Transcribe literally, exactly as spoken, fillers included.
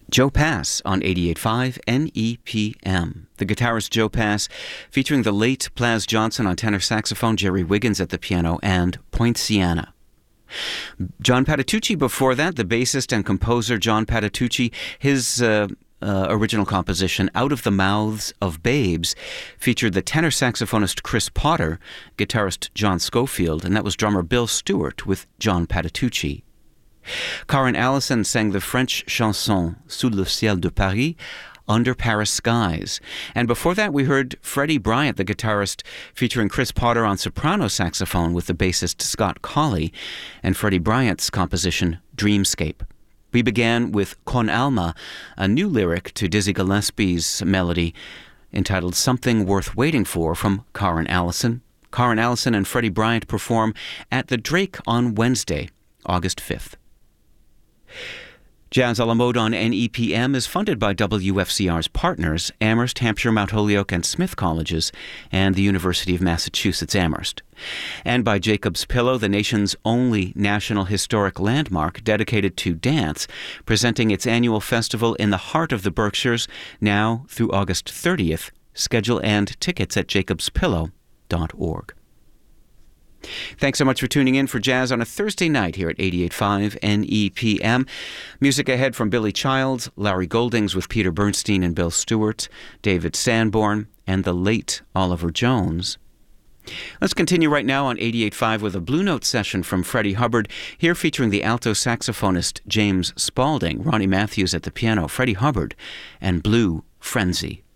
Joe Pass on eighty-eight point five N E P M. The guitarist Joe Pass, featuring the late Plas Johnson on tenor saxophone, Jerry Wiggins at the piano, and Poinciana. John Patitucci before that, the bassist and composer John Patitucci, his uh, uh, original composition, Out of the Mouths of Babes, featured the tenor saxophonist Chris Potter, guitarist John Schofield, and that was drummer Bill Stewart with John Patitucci. Karen Allison sang the French chanson Sous le ciel de Paris, Under Paris Skies. And before that, we heard Freddie Bryant, the guitarist, featuring Chris Potter on soprano saxophone with the bassist Scott Colley, and Freddie Bryant's composition Dreamscape. We began with Con Alma, a new lyric to Dizzy Gillespie's melody entitled Something Worth Waiting For from Karen Allison. Karen Allison and Freddie Bryant perform at the Drake on Wednesday, August fifth. Jazz a la Mode on N E P M is funded by W F C R's partners, Amherst, Hampshire, Mount Holyoke, and Smith Colleges, and the University of Massachusetts Amherst. And by Jacob's Pillow, the nation's only national historic landmark dedicated to dance, presenting its annual festival in the heart of the Berkshires, now through August thirtieth. Schedule and tickets at jacobs pillow dot org. Thanks so much for tuning in for Jazz on a Thursday night here at eighty-eight point five N E P M. Music ahead from Billy Childs, Larry Goldings with Peter Bernstein and Bill Stewart, David Sanborn, and the late Oliver Jones. Let's continue right now on eighty-eight point five with a Blue Note session from Freddie Hubbard, here featuring the alto saxophonist James Spaulding, Ronnie Matthews at the piano, Freddie Hubbard, and Blue Frenzy.